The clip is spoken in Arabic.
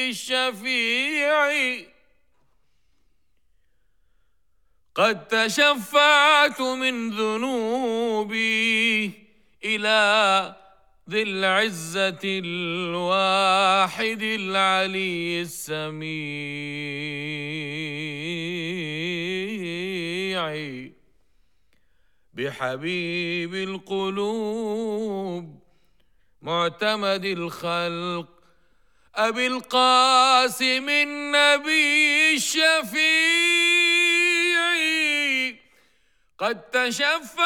الشفيع قد تشفعت من ذنوبي إلى ذي العزة الواحد العلي السميع بحبيب القلوب معتمد الخلق أبي القاسم النبي الشفيع قد تشفع